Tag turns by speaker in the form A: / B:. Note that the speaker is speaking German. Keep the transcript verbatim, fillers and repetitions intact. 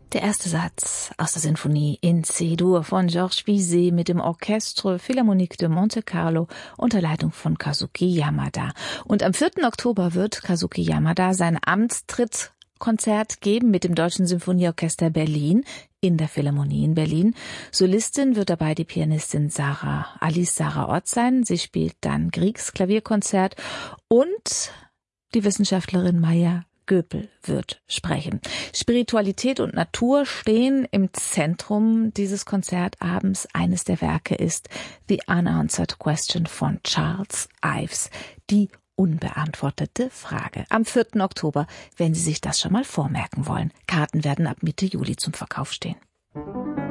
A: Der erste Satz aus der Sinfonie in C-Dur von Georges Bizet mit dem Orchestre Philharmonique de Monte Carlo unter Leitung von Kazuki Yamada. Und am vierten Oktober wird Kazuki Yamada sein Amtstrittkonzert geben mit dem Deutschen Symphonieorchester Berlin in der Philharmonie in Berlin. Solistin wird dabei die Pianistin Sarah, Alice Sarah Ott sein. Sie spielt dann Griegs Klavierkonzert und die Wissenschaftlerin Maya Göpel wird sprechen. Spiritualität und Natur stehen im Zentrum dieses Konzertabends. Eines der Werke ist The Unanswered Question von Charles Ives, die unbeantwortete Frage. Am vierten Oktober, wenn Sie sich das schon mal vormerken wollen. Karten werden ab Mitte Juli zum Verkauf stehen.